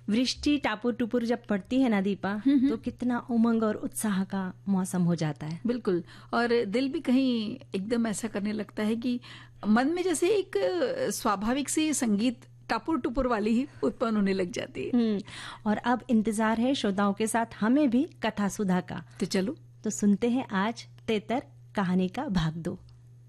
वृष्टि टापुर टुपुर जब पड़ती है ना दीपा, तो कितना उमंग और उत्साह का मौसम हो जाता है। बिल्कुल, और दिल भी कहीं एकदम ऐसा करने लगता है कि मन में जैसे एक स्वाभाविक सी संगीत टापुर टुपुर वाली ही उत्पन्न होने लग जाती है। और अब इंतजार है श्रोताओं के साथ हमें भी कथा सुधा का। तो चलो, तो सुनते हैं आज तेतर कहानी का भाग 2।